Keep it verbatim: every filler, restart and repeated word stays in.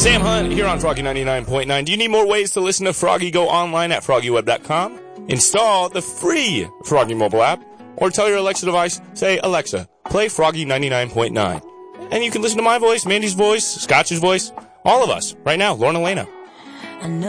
Sam Hunt here on Froggy ninety-nine point nine. Do you need more ways to listen to Froggy? Go online at froggy web dot com. Install the free Froggy mobile app, or tell your Alexa device, say, Alexa, play Froggy ninety-nine point nine. And you can listen to my voice, Mandy's voice, Scotch's voice, all of us, right now, Lorna Lena.